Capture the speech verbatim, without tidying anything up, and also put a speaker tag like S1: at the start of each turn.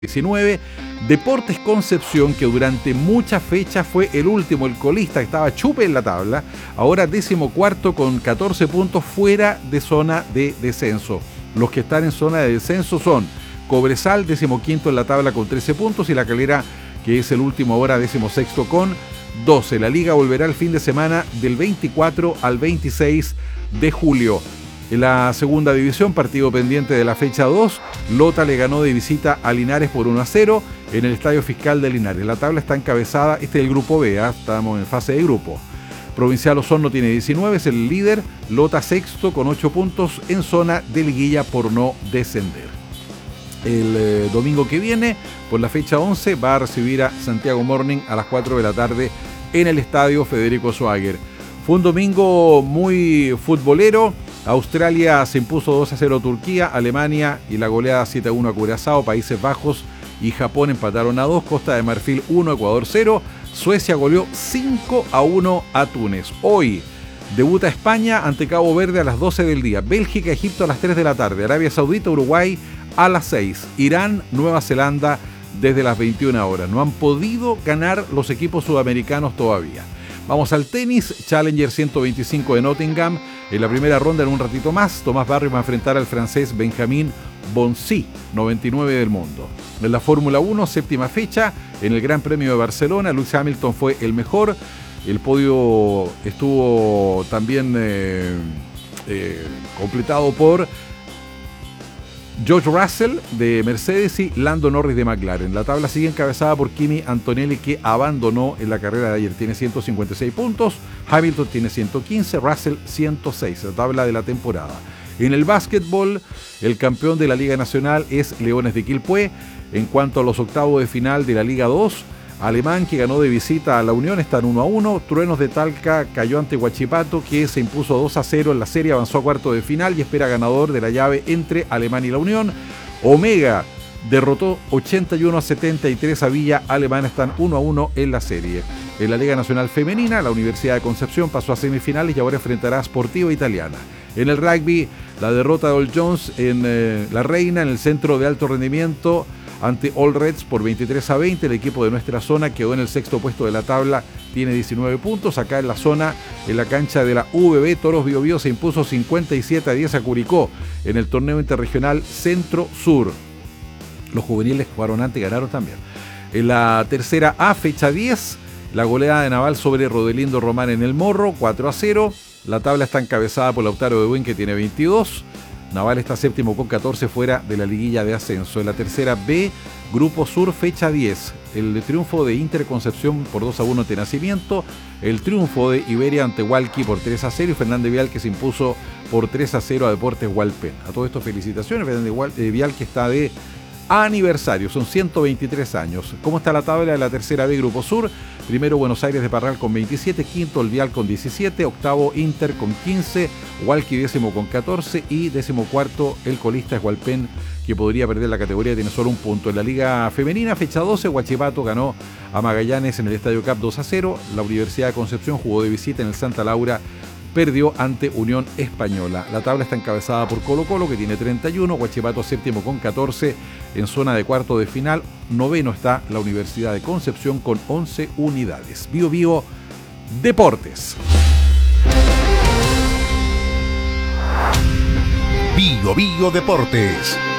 S1: diecinueve. Deportes Concepción, que durante muchas fechas fue el último, el colista, que estaba chupe en la tabla, ahora decimocuarto con catorce puntos fuera de zona de descenso. Los que están en zona de descenso son Cobresal, decimoquinto en la tabla con trece puntos, y La Calera, que es el último ahora, decimosexto con doce. La liga volverá el fin de semana del veinticuatro al veintiséis de julio. En la segunda división, partido pendiente de la fecha dos, Lota le ganó de visita a Linares por uno a cero en el Estadio Fiscal de Linares. La tabla está encabezada, este es el grupo B, ¿eh? Estamos en fase de grupo. Provincial Osorno tiene diecinueve, es el líder. Lota sexto con ocho puntos en zona de liguilla por no descender. El eh, domingo que viene, por la fecha once, va a recibir a Santiago Morning a las cuatro de la tarde en el Estadio Federico Schwager. Fue un domingo muy futbolero. Australia se impuso dos a cero a Turquía, Alemania y la goleada siete a uno a Curazao, Países Bajos y Japón empataron a dos, Costa de Marfil uno, Ecuador cero, Suecia goleó cinco a uno a Túnez. Hoy debuta España ante Cabo Verde a las doce del día, Bélgica, Egipto a las tres de la tarde, Arabia Saudita, Uruguay a las seis, Irán, Nueva Zelanda desde las veintiuna horas. No han podido ganar los equipos sudamericanos todavía. Vamos al tenis, Challenger ciento veinticinco de Nottingham. En la primera ronda, en un ratito más, Tomás Barrios va a enfrentar al francés Benjamin Bonzi, noventa y nueve del mundo. En la Fórmula uno, séptima fecha, en el Gran Premio de Barcelona, Lewis Hamilton fue el mejor. El podio estuvo también eh, eh, completado por George Russell de Mercedes y Lando Norris de McLaren. La tabla sigue encabezada por Kimi Antonelli, que abandonó en la carrera de ayer. Tiene ciento cincuenta y seis puntos, Hamilton tiene ciento quince, Russell ciento seis. La tabla de la temporada. En el básquetbol, el campeón de la Liga Nacional es Leones de Quilpué. En cuanto a los octavos de final de la Liga dos, Alemán, que ganó de visita a la Unión, están uno a uno. Truenos de Talca cayó ante Huachipato, que se impuso dos a cero en la serie, avanzó a cuarto de final y espera ganador de la llave entre Alemán y la Unión. Omega derrotó ochenta y uno a setenta y tres a Villa Alemana, están uno a uno en la serie. En la Liga Nacional Femenina, la Universidad de Concepción pasó a semifinales y ahora enfrentará a Sportiva Italiana. En el rugby, la derrota de All Jones en eh, La Reina, en el centro de alto rendimiento, ante All Reds por veintitrés a veinte. El equipo de nuestra zona quedó en el sexto puesto de la tabla, tiene diecinueve puntos. Acá en la zona, en la cancha de la U B B, Toros Biobío se impuso cincuenta y siete a diez a Curicó en el torneo interregional Centro-Sur. Los juveniles jugaron antes y ganaron también. En la tercera A, fecha diez, la goleada de Naval sobre Rodelindo Román en el Morro, cuatro a cero. La tabla está encabezada por Lautaro de Buen, que tiene veintidós. Naval está séptimo con catorce, fuera de la liguilla de ascenso. En la tercera B, Grupo Sur, fecha diez. El triunfo de Inter Concepción por dos a uno ante Nacimiento. El triunfo de Iberia ante Hualqui por tres a cero. Y Fernández Vial, que se impuso por tres a cero a Deportes Hualpén. A todo esto, felicitaciones. Fernández Vial, que está de aniversario, son ciento veintitrés años. ¿Cómo está la tabla de la tercera B, Grupo Sur? Primero, Buenos Aires de Parral con veintisiete, quinto, el Vial con diecisiete, octavo, Inter con quince, Hualqui décimo con catorce y décimo cuarto, el colista es Hualpén, que podría perder la categoría, tiene solo un punto. En la Liga Femenina, fecha doce, Huachipato ganó a Magallanes en el Estadio Cap dos a cero, la Universidad de Concepción jugó de visita en el Santa Laura, perdió ante Unión Española. La tabla está encabezada por Colo Colo, que tiene treinta y uno, Huachipato séptimo con catorce, en zona de cuarto de final. Noveno está la Universidad de Concepción con once unidades. Bio Bio Deportes.
S2: Bio Bio Deportes.